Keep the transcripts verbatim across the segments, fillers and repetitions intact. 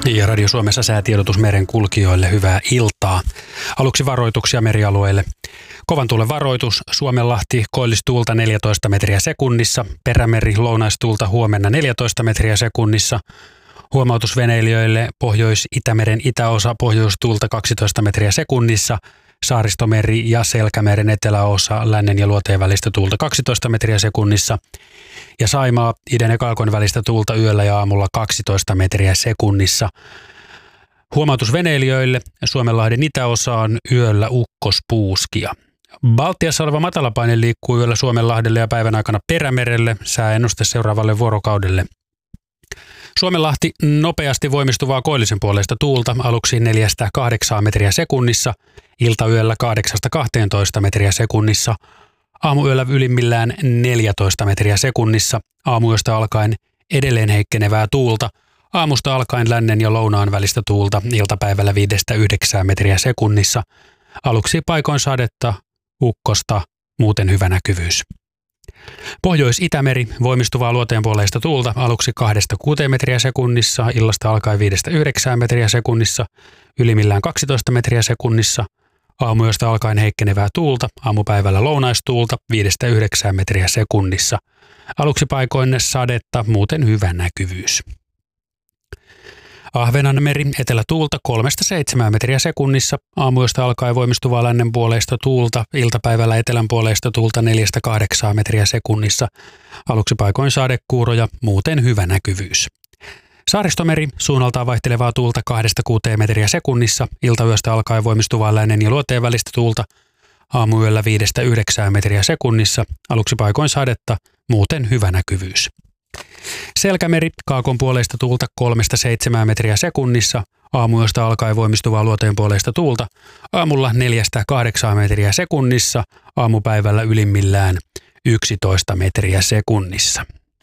Ja Radio Suomessa säätiedotus merenkulkijoille, hyvää iltaa. Aluksi varoituksia merialueille. Kovan tuulen varoitus, Suomenlahti, koillistuulta neljätoista metriä sekunnissa, Perämeri, lounaistuulta huomenna neljätoista metriä sekunnissa. Huomautus veneilijöille, Pohjois-Itämeren itäosa, pohjoistuulta kaksitoista metriä sekunnissa, Saaristomeri ja Selkämeren eteläosa, lännen ja luoteen välistä tuulta kaksitoista metriä sekunnissa. Ja Saimaa, idän ja kaakon välistä tuulta yöllä ja aamulla kaksitoista metriä sekunnissa. Huomautus veneilijöille, Suomenlahden itäosaan yöllä ukkospuuskia. Baltiassa oleva matalapaine liikkuu yöllä Suomenlahdelle ja päivän aikana Perämerelle, sääennuste seuraavalle vuorokaudelle. Suomenlahti nopeasti voimistuvaa koillisen puoleista tuulta, aluksi neljästä kahdeksaan metriä sekunnissa, iltayöllä kahdeksasta kahteentoista metriä sekunnissa, aamuyöllä ylimmillään neljätoista metriä sekunnissa, aamuyöstä alkaen edelleen heikkenevää tuulta, aamusta alkaen lännen ja lounaan välistä tuulta, iltapäivällä viidestä yhdeksään metriä sekunnissa, aluksi paikoin sadetta, ukkosta, muuten hyvä näkyvyys. Pohjois-Itämeri, voimistuvaa luoteenpuoleista tuulta, aluksi kahdesta kuuteen metriä sekunnissa, illasta alkaen viidestä yhdeksään metriä sekunnissa, ylimmillään kaksitoista metriä sekunnissa, aamuyöstä alkaen heikkenevää tuulta, aamupäivällä lounaistuulta, viidestä yhdeksään metriä sekunnissa, aluksi paikoin sadetta, muuten hyvä näkyvyys. Ahvenanmeri, etelätuulta kolmesta seitsemään metriä sekunnissa, aamuyöstä alkaen voimistuvaa lännenpuoleista tuulta, iltapäivällä etelänpuoleista tuulta neljästä kahdeksaan metriä sekunnissa, aluksi paikoin sadekuuroja, muuten hyvä näkyvyys. Saaristomeri, suunnaltaan vaihtelevaa tuulta kahdesta kuuteen metriä sekunnissa, iltayöstä alkaen voimistuvaa lännen ja luoteen välistä tuulta, aamuyöllä viidestä yhdeksään metriä sekunnissa, aluksi paikoin sadetta, muuten hyvä näkyvyys. Selkämeri, kaakon puoleista tuulta kolmesta seitsemään metriä sekunnissa, aamuyöstä alkaen voimistuvaa luoteen puoleista tuulta, aamulla neljästä kahdeksaan metriä sekunnissa, aamupäivällä ylimmillään yksitoista metriä sekunnissa.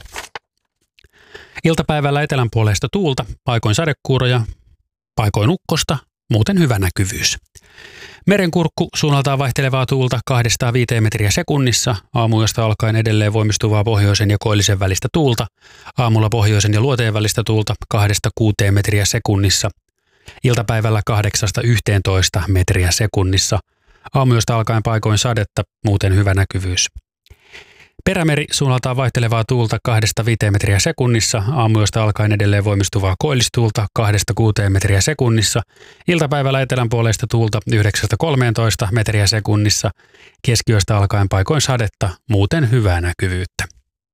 Iltapäivällä etelän puoleista tuulta, paikoin sadekuuroja, paikoin ukkosta, muuten hyvä näkyvyys. Merenkurkku, suunnaltaan vaihtelevaa tuulta kahdesta viiteen metriä sekunnissa, aamuyöstä alkaen edelleen voimistuvaa pohjoisen ja koillisen välistä tuulta, aamulla pohjoisen ja luoteen välistä tuulta kahdesta kuuteen metriä sekunnissa, iltapäivällä kahdeksasta yhteentoista metriä sekunnissa, aamuyöstä alkaen paikoin sadetta, muuten hyvä näkyvyys. Perämeri, suunnaltaan vaihtelevaa tuulta kahdesta viiteen metriä sekunnissa, aamuyöstä alkaen edelleen voimistuvaa koillistuulta kahdesta kuuteen metriä sekunnissa, iltapäivällä etelän puoleista tuulta yhdeksästä kolmeentoista metriä sekunnissa, keskiyöstä alkaen paikoin sadetta, muuten hyvää näkyvyyttä.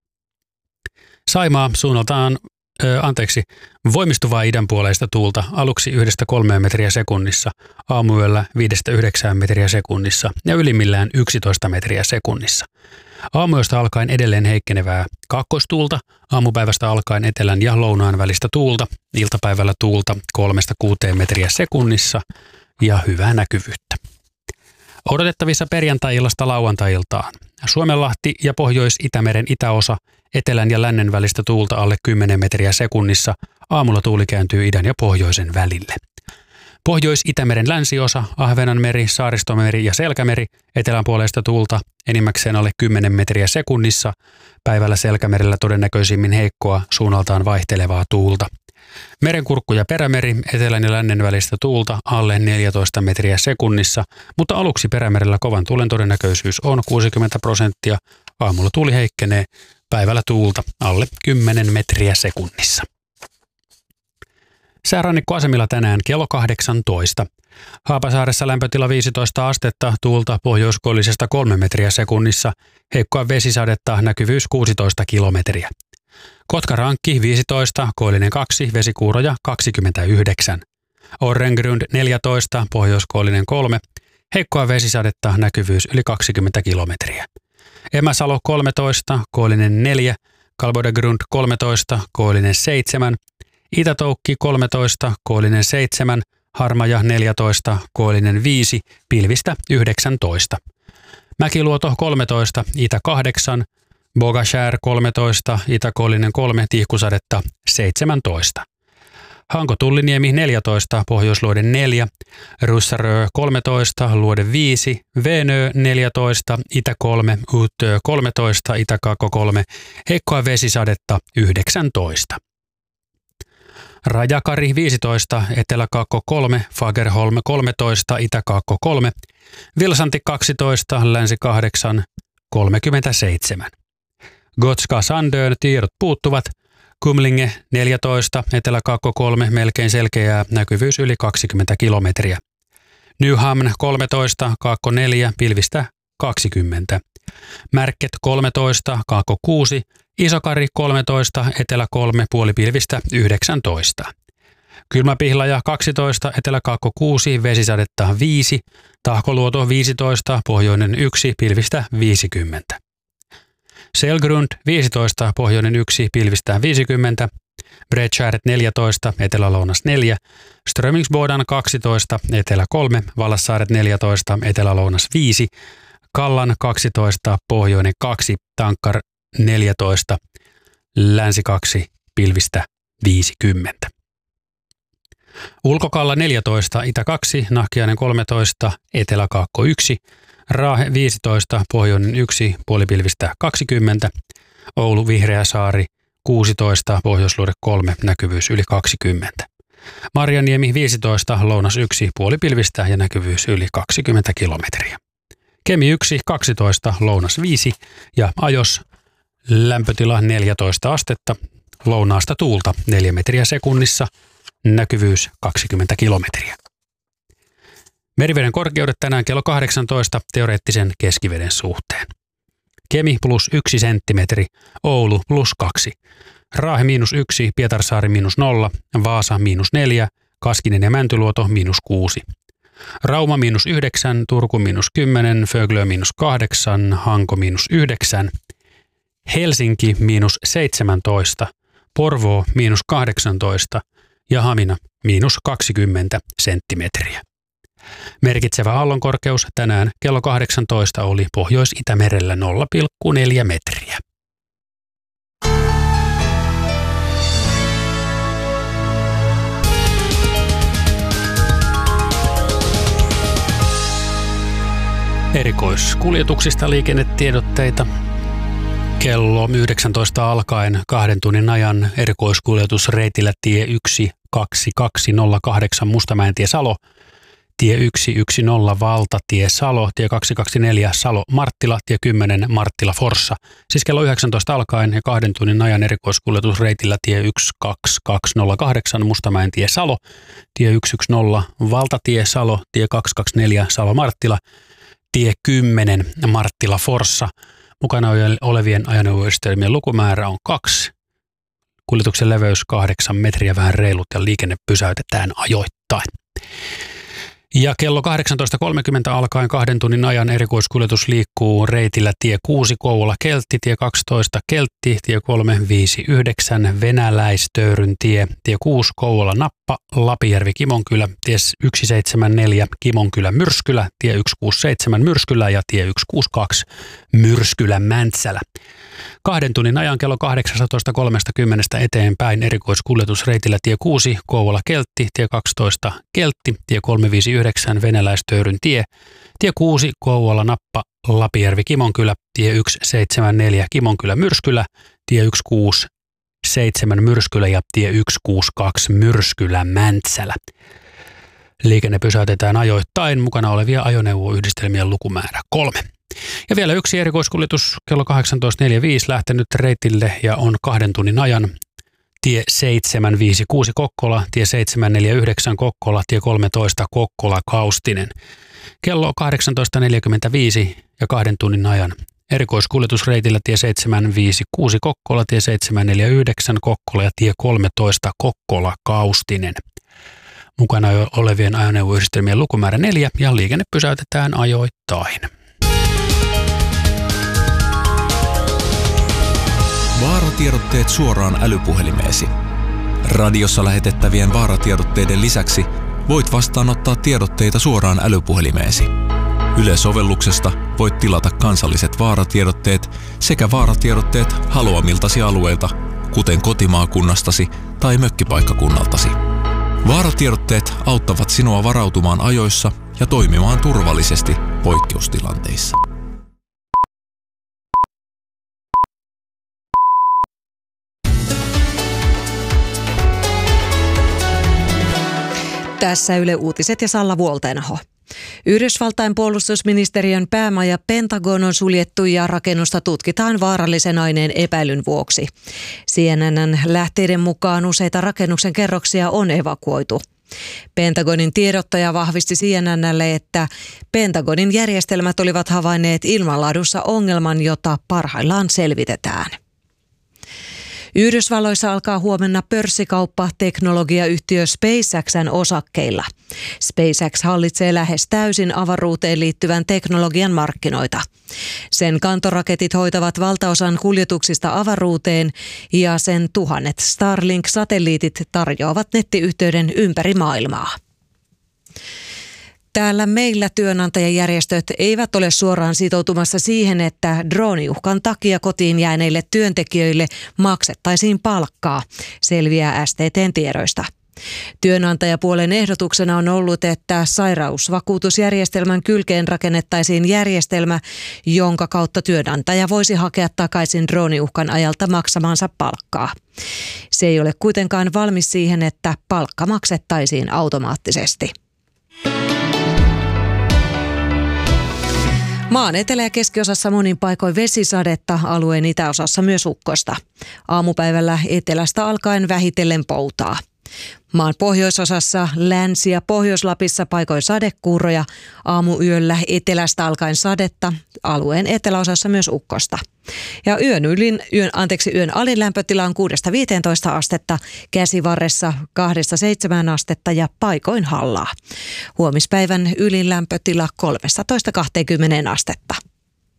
Saimaa, suunnaltaan, ö, anteeksi, voimistuvaa idän puoleista tuulta, aluksi yhdestä kolmeen metriä sekunnissa, aamuyöllä viidestä yhdeksään metriä sekunnissa ja ylimmillään yksitoista metriä sekunnissa. Aamuyöstä alkaen edelleen heikkenevää kaakkoistuulta, aamupäivästä alkaen etelän ja lounaan välistä tuulta, iltapäivällä tuulta kolmesta kuuteen metriä sekunnissa ja hyvää näkyvyyttä. Odotettavissa perjantai-illasta lauantai-iltaan. Suomenlahti ja Pohjois-Itämeren itäosa, etelän ja lännen välistä tuulta alle kymmenen metriä sekunnissa, aamulla tuuli kääntyy idän ja pohjoisen välille. Pohjois-Itämeren länsiosa, Ahvenanmeri, Saaristomeri ja Selkämeri, etelän puolesta tuulta enimmäkseen alle kymmenen metriä sekunnissa, päivällä Selkämerellä todennäköisimmin heikkoa, suunnaltaan vaihtelevaa tuulta. Merenkurkku ja Perämeri, etelän ja lännen välistä tuulta alle neljätoista metriä sekunnissa, mutta aluksi Perämerellä kovan tuulen todennäköisyys on kuusikymmentä prosenttia, aamulla tuuli heikkenee, päivällä tuulta alle kymmenen metriä sekunnissa. Säärannikkoasemilla tänään kello kahdeksantoista. Haapasaaressa lämpötila viisitoista astetta, tuulta pohjoiskoillisesta kolme metriä sekunnissa, heikkoa vesisadetta, näkyvyys kuusitoista kilometriä. Kotkarankki viisitoista, koillinen kaksi, vesikuuroja kaksikymmentäyhdeksän. Orrengrund neljätoista, pohjoiskoillinen kolme, heikkoa vesisadetta, näkyvyys yli kaksikymmentä kilometriä. Emäsalo kolmetoista, koillinen neljä, Kalbodegrund kolmetoista, koillinen seitsemän, Itätoukki kolmetoista, koillinen seitsemän, Harmaja neljätoista, koillinen viisi, pilvistä yhdeksäntoista. Mäkiluoto kolmetoista, Itä kahdeksan, Bogashär kolmetoista, Itä-koillinen kolme, tihkusadetta seitsemäntoista. Hanko-Tulliniemi neljätoista, Pohjoisluoden neljä, Russarö kolmetoista, Luode viisi, Venö neljätoista, Itä kolme, Utö kolmetoista, Itä-Kaakko kolme, heikkoa vesisadetta yhdeksäntoista. Rajakari viisitoista, Etelä-Kaakko kolme, Fagerholm kolmetoista, Itä-Kaakko kolme, Vilsanti kaksitoista, Länsi kahdeksan, kolmekymmentäseitsemän. Gotska Sandön tiedot puuttuvat. Kumlinge neljätoista, Etelä-Kaakko kolme, melkein selkeää, näkyvyys yli kaksikymmentä kilometriä. Nyhamn kolmetoista, Kaakko neljä, pilvistä kaksikymmentä. Märket kolmetoista, Kaakko kuusi, Isokari kolmetoista, Etelä kolme, puolipilvistä yhdeksäntoista. Kylmäpihlaja kaksitoista, Etelä-Kaakko kuusi, vesisadetta viisi, Tahkoluoto viisitoista, pohjoinen yksi, pilvistä viisikymmentä. Selgrund viisitoista, pohjoinen yksi, pilvistä viisikymmentä. Bredskäret neljätoista, Etelä-Lounas neljä, Strömingsbodan kaksitoista, Etelä kolme, Vallassaaret neljätoista, Etelä-Lounas viisi, Kallan kaksitoista, pohjoinen kaksi, Tankkar neljätoista, Länsi kaksi, pilvistä viisikymmentä. Ulkokalla neljätoista, Itä kaksi, Nahkiainen kolmetoista, Etelä-Kaakko yksi, Raahe viisitoista, pohjoinen yksi, puolipilvistä kaksikymmentä, Oulu Vihreäsaari kuusitoista, Pohjoisluode kolme, näkyvyys yli kaksikymmentä. Marjaniemi viisitoista, Lounas yksi, puolipilvistä ja näkyvyys yli kaksikymmentä kilometriä. Kemi yksi, kaksitoista, Lounas viisi ja Ajos lämpötila neljätoista astetta, lounaasta tuulta neljä metriä sekunnissa, näkyvyys kaksikymmentä kilometriä. Meriveden korkeudet tänään kello kahdeksantoista teoreettisen keskiveden suhteen. Kemi plus yksi senttimetri, Oulu plus kaksi, Raahe miinus yksi, Pietarsaari miinus nolla, Vaasa miinus neljä, Kaskinen ja Mäntyluoto miinus kuusi. Rauma miinus yhdeksän, Turku miinus kymmenen, Föglö miinus kahdeksan, Hanko miinus yhdeksän, Helsinki miinus seitsemäntoista, Porvoo miinus kahdeksantoista ja Hamina miinus kaksikymmentä senttimetriä. Merkitsevä aallonkorkeus tänään kello kahdeksantoista oli Pohjois-Itämerellä nolla pilkku neljä metriä. Erikoiskuljetuksista liikennetiedotteita. Kello yhdeksäntoista alkaen kahden tunnin ajan erikoiskuljetus reitillä tie yksi kaksi kaksi nolla kahdeksan Mustamäentie Salo, tie yksi yksi nolla Valtatie Salo, tie kaksi kaksi neljä Salo Marttila, tie kymmenen Marttila Forssa. Siis kello yhdeksäntoista alkaen ja kahden tunnin ajan erikoiskuljetus reitillä tie yksi kaksi kaksi nolla kahdeksan Mustamäentie Salo, tie yksi yksi nolla Valtatie Salo, tie kaksi kaksi neljä Salo Marttila, tie kymmenen Marttila Forssa. Mukana olevien ajoneuvoyhdistelmien lukumäärä on kaksi. Kuljetuksen leveys kahdeksan metriä, vähän reilut ja liikenne pysäytetään ajoittain. Ja kello kahdeksantoista kolmekymmentä alkaen kahden tunnin ajan erikoiskuljetus liikkuu reitillä tie kuusi Kouvola Keltti, tie kaksitoista Keltti, tie kolme viisi yhdeksän Venäläistöyryn tie, tie kuusi Kouvola Nappa, Lapijärvi Kimonkylä, tie yksi seitsemän neljä Kimonkylä Myrskylä, tie yksi kuusi seitsemän Myrskylä ja tie yksi kuusi kaksi Myrskylä Mäntsälä. Kahden tunnin ajan kello kahdeksantoista kolmekymmentä eteenpäin erikoiskuljetus reitillä tie kuusi Kouvola Keltti, tie kaksitoista Keltti, tie kolme viisi yhdeksän Venäläistöyryn tie, tie kuusi Kouvola Nappa, Lapijärvi Kimonkylä, tie yksi seitsemän neljä Kimonkylä Myrskylä, tie yksi kuusi seitsemän Myrskylä ja tie yksi kuusi kaksi Myrskylä Mäntsälä. Liikenne pysäytetään ajoittain, mukana olevia ajoneuvoyhdistelmien lukumäärä kolme. Ja vielä yksi erikoiskuljetus kello kahdeksantoista neljäkymmentäviisi lähtenyt reitille ja on kahden tunnin ajan. Tie seitsemän viisi kuusi Kokkola, tie seitsemän neljä yhdeksän Kokkola, tie kolmetoista Kokkola Kaustinen. Kello kahdeksantoista neljäkymmentäviisi ja kahden tunnin ajan. Erikoiskuljetus reitillä tie seitsemän viisi kuusi Kokkola, tie seitsemän neljä yhdeksän Kokkola ja tie kolmetoista Kokkola Kaustinen. Mukana olevien ajoneuvoyhdistelmien lukumäärä neljä ja liikenne pysäytetään ajoittain. Vaaratiedotteet suoraan älypuhelimeesi. Radiossa lähetettävien vaaratiedotteiden lisäksi voit vastaanottaa tiedotteita suoraan älypuhelimeesi. Yle-sovelluksesta voit tilata kansalliset vaaratiedotteet sekä vaaratiedotteet haluamiltasi alueilta, kuten kotimaakunnastasi tai mökkipaikkakunnaltasi. Vaaratiedotteet auttavat sinua varautumaan ajoissa ja toimimaan turvallisesti poikkeustilanteissa. Tässä Yle Uutiset ja Salla Vuoltenho. Yhdysvaltain puolustusministeriön päämaja Pentagon on suljettu ja rakennusta tutkitaan vaarallisen aineen epäilyn vuoksi. C N N:n lähteiden mukaan useita rakennuksen kerroksia on evakuoitu. Pentagonin tiedottaja vahvisti C N N:lle, että Pentagonin järjestelmät olivat havainneet ilmanlaadussa ongelman, jota parhaillaan selvitetään. Yhdysvalloissa alkaa huomenna pörssikauppa teknologiayhtiö SpaceXn osakkeilla. SpaceX hallitsee lähes täysin avaruuteen liittyvän teknologian markkinoita. Sen kantoraketit hoitavat valtaosan kuljetuksista avaruuteen ja sen tuhannet Starlink-satelliitit tarjoavat nettiyhteyden ympäri maailmaa. Täällä meillä työnantajajärjestöt eivät ole suoraan sitoutumassa siihen, että drooniuhkan takia kotiin jääneille työntekijöille maksettaisiin palkkaa, selviää S T T:n tiedoista. Työnantajapuolen ehdotuksena on ollut, että sairausvakuutusjärjestelmän kylkeen rakennettaisiin järjestelmä, jonka kautta työnantaja voisi hakea takaisin drooniuhkan ajalta maksamaansa palkkaa. Se ei ole kuitenkaan valmis siihen, että palkka maksettaisiin automaattisesti. Maan etelä- ja keskiosassa monin paikoin vesisadetta, alueen itäosassa myös ukkosta. Aamupäivällä etelästä alkaen vähitellen poutaa. Maan pohjoisosassa, Länsi- ja Pohjois-Lapissa paikoin sadekuuroja, aamuyöllä etelästä alkaen sadetta, alueen eteläosassa myös ukkosta. Ja yön, ylin, yön, anteeksi, yön alin lämpötila on kuudesta viiteentoista astetta, Käsivarressa kahdesta seitsemään astetta ja paikoin hallaa. Huomispäivän ylin lämpötila kolmetoista kaksikymmentä astetta.